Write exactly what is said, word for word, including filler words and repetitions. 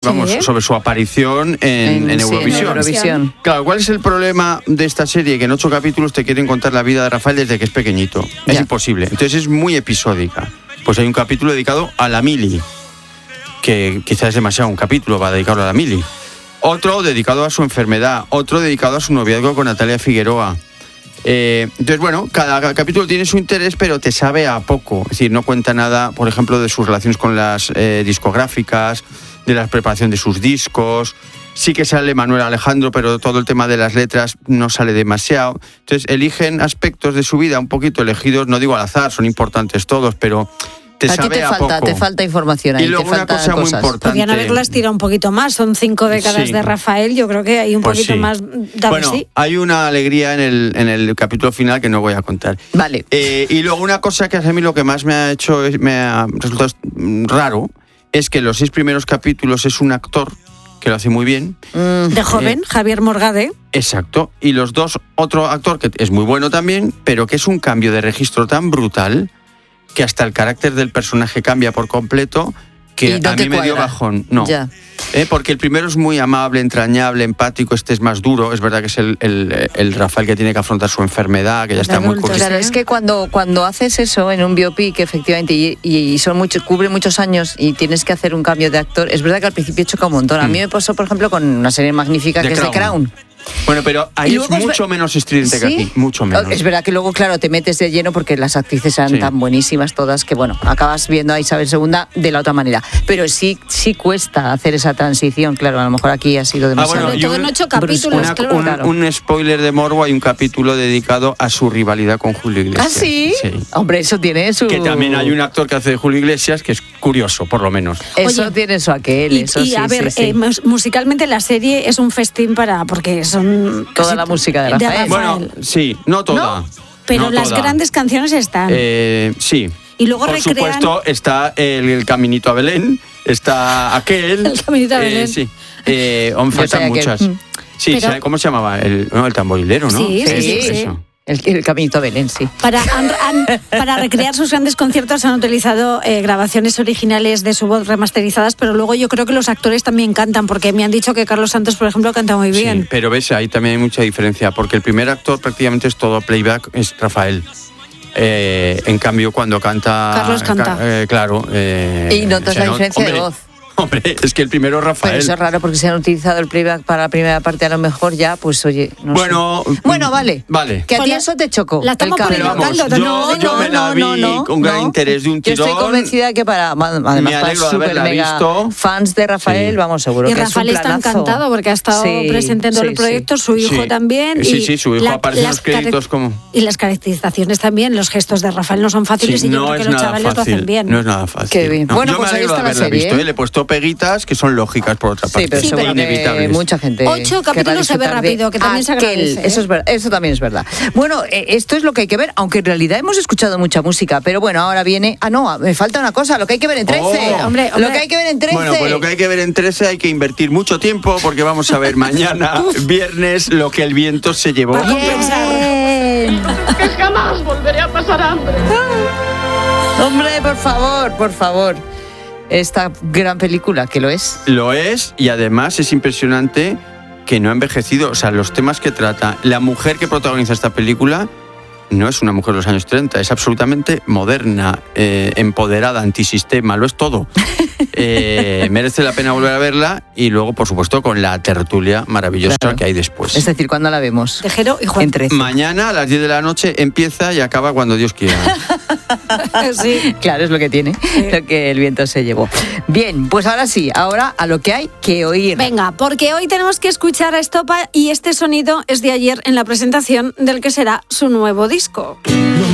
Vamos, sí. sobre su aparición en, en, en, sí, Eurovisión. en Eurovisión. Claro, ¿cuál es el problema de esta serie? Que en ocho capítulos te quieren contar la vida de Rafael desde que es pequeñito. Ya. Es imposible. Entonces es muy episódica. Pues hay un capítulo dedicado a la Mili, que quizás es demasiado un capítulo para dedicarlo a la Mili. Otro dedicado a su enfermedad. Otro dedicado a su noviazgo con Natalia Figueroa. Eh, entonces, bueno, cada capítulo tiene su interés, pero te sabe a poco. Es decir, no cuenta nada, por ejemplo, de sus relaciones con las eh, discográficas, de la preparación de sus discos. Sí que sale Manuel Alejandro, pero todo el tema de las letras no sale demasiado. Entonces, eligen aspectos de su vida un poquito elegidos, no digo al azar, son importantes todos, pero te a sabe ti te a falta, poco. Te falta información ahí, y luego te una cosa cosas. muy importante. Podrían haberlas tirado un poquito más, son cinco décadas Sí. de Rafael, yo creo que hay un Pues poquito sí. más dado Bueno, sí. hay una alegría en el, en el capítulo final que no voy a contar. Vale. Eh, y luego una cosa que a mí lo que más me ha hecho, me ha resultado raro, es que los seis primeros capítulos es un actor que lo hace muy bien. Mm. De joven, Eh, Javier Morgade. Exacto. Y los dos, otro actor que es muy bueno también, pero que es un cambio de registro tan brutal que hasta el carácter del personaje cambia por completo, que no a te mí me dio cuadra. bajón. No. Ya. Eh, porque el primero es muy amable, entrañable, empático, este es más duro. Es verdad que es el, el, el Rafael que tiene que afrontar su enfermedad, que ya está muy adulto, curioso. Claro, es que cuando, cuando haces eso en un biopic, efectivamente, y, y son muchos, cubre muchos años y tienes que hacer un cambio de actor, es verdad que al principio choca un montón. A mí me pasó, por ejemplo, con una serie magnífica The que Crown. es The Crown. Bueno, pero ahí Y es luego es mucho ver- menos estridente que ¿Sí? aquí, mucho menos. Es verdad que luego, claro, te metes de lleno porque las actrices eran Sí. tan buenísimas todas que, bueno, acabas viendo a Isabel segunda de la otra manera. Pero sí, sí cuesta hacer esa transición, claro, a lo mejor aquí ha sido demasiado. bueno, Sobre y todo un- en ocho capítulos, Una- claro. un, claro. un spoiler de morbo, hay un capítulo dedicado a su rivalidad con Julio Iglesias. ¿Ah, sí? Sí. Hombre, eso tiene su... Que también hay un actor que hace de Julio Iglesias que es curioso, por lo menos. Eso Oye, tiene su aquel, Y, eso y, sí, a ver, sí, sí. eh, mus- musicalmente la serie es un festín para, porque son... Toda casi la to- música de Rafael. Bueno, sí, no toda. ¿No? Pero no las toda. grandes canciones están. Eh, sí. Y luego Por recrean- supuesto, está el, el Caminito a Belén, está aquel. El Caminito a eh, Belén. Sí. Eh, aún Yo faltan sé aquel. muchas. Mm. Sí, Pero- ¿sabe ¿cómo se llamaba? El, no, el tamborilero, ¿no? Sí, sí, Eso, sí, sí. eso. El, el caminito a Belén, sí. Para, han- han- para recrear sus grandes conciertos han utilizado eh, grabaciones originales de su voz remasterizadas, pero luego yo creo que los actores también cantan, porque me han dicho que Carlos Santos, por ejemplo, canta muy bien. Sí, pero ves, ahí también hay mucha diferencia, porque el primer actor prácticamente es todo playback, es Rafael. Eh, en cambio, cuando canta... Carlos canta. ca- eh, claro. Eh, Y notas se la not- diferencia de hombre, voz. Hombre, es que el primero es Rafael. Pero eso es raro porque si han utilizado el playback para la primera parte, a lo mejor ya, pues oye, no Bueno, sé. Bueno, vale. Vale. Que a ti Pues la- eso te chocó. la estamos el cambio. poniendo Pero vamos, caldo, yo, no, yo me la vi con gran interés de un Yo tirón. estoy convencida de que para, además, Me para alegro de super haberla mega visto. fans de Rafael, Sí. vamos, seguro Y que Rafael es un está planazo. encantado porque ha estado Sí, presente en todo sí, el proyecto, sí. su hijo Sí. también. Sí, y sí, su hijo aparece en las los créditos care- como- Y las caracterizaciones también, los gestos de Rafael no son fáciles Sí, y yo no creo que es los nada chavales lo hacen fácil. bien. No es nada fácil. Qué bien. No. Bueno, Yo pues me ahí alegro está de la haberla serie, visto. ¿eh? ¿eh? Le he puesto peguitas que son lógicas por otra parte. Sí, pero Sí, seguro que inevitables. mucha gente. Ocho capítulos querrá se ve disfrutar de rápido, que también se aquel. agradece, ¿eh? Eso, es ver- eso también es verdad. Bueno, eh, esto es lo que hay que ver, aunque en realidad hemos escuchado mucha música, pero bueno, ahora viene... Ah, no, me falta una cosa, lo que hay que ver en trece. Oh. Hombre, Lo hombre. que hay que ver en trece. Bueno, pues lo que hay que ver en trece hay que invertir mucho tiempo porque vamos a ver mañana, viernes, lo que el viento se llevó. Para compensar. Bien. que jamás volveré a pasar hambre. Hombre, por favor, por favor. Esta gran película, que lo es. Lo es y además es impresionante que no ha envejecido. O sea, los temas que trata. La mujer que protagoniza esta película no es una mujer de los años treinta, es absolutamente moderna, eh, empoderada, antisistema, lo es todo. Eh, merece la pena volver a verla y luego, por supuesto, con la tertulia maravillosa Claro. que hay después. Es decir, ¿cuándo la vemos? Tejero y Juan. En trece. Mañana a las diez de la noche empieza y acaba cuando Dios quiera. Sí. Claro, es lo que tiene, lo que el viento se llevó. Bien, pues ahora sí, ahora a lo que hay que oír. Venga, porque hoy tenemos que escuchar a Estopa y este sonido es de ayer en la presentación del que será su nuevo disco.